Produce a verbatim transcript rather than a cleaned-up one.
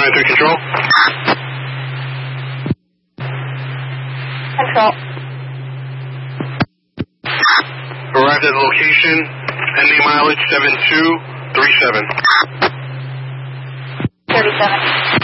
nine three control. Control. Arrived at the location, ending mileage seven two three seven. thirty-seven.